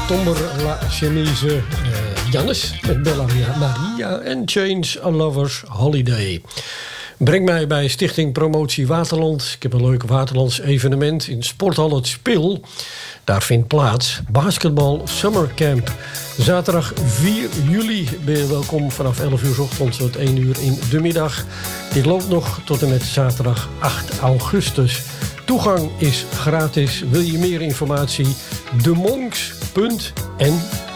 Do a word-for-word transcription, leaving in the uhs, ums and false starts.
Tomber La Chemise, uh, Jannes met Bella Maria en Change a Lover's Holiday. Breng mij bij Stichting Promotie Waterland. Ik heb een leuk Waterlands evenement in Sporthal Het Spil. Daar vindt plaats Basketbal Summer Camp. Zaterdag vier juli ben je welkom vanaf elf uur 's ochtends tot één uur in de middag. Dit loopt nog tot en met zaterdag acht augustus. Toegang is gratis. Wil je meer informatie? demonks punt n